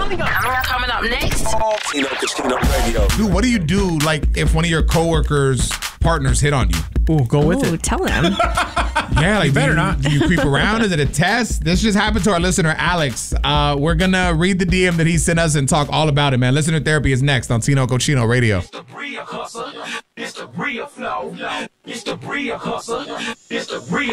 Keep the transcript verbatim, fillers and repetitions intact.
Coming up, coming up next. Tino Casino Radio. Dude, what do you do like if one of your coworkers' partners hit on you? Ooh, go with Ooh, it. tell them. Yeah, like You better do not. Do you creep around? Is it a test? This just happened to our listener Alex. Uh, we're gonna read the D M that he sent us and talk all about it, man. Listener therapy is next on Tino Cochino Radio. It's the Bria hustle. It's the Bria flow. It's the Bria hustle. It's the Bria.